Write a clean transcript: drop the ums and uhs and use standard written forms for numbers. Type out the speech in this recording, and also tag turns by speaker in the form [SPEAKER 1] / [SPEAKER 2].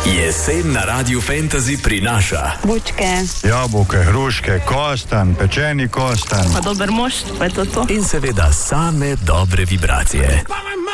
[SPEAKER 1] Jesen na Radiu Fantasy prinaša
[SPEAKER 2] bučke,
[SPEAKER 3] jabolke, hruške, kostanj, pečeni kostanj.
[SPEAKER 2] pa dober mošt, pa je to.
[SPEAKER 1] in seveda same dobre vibracije.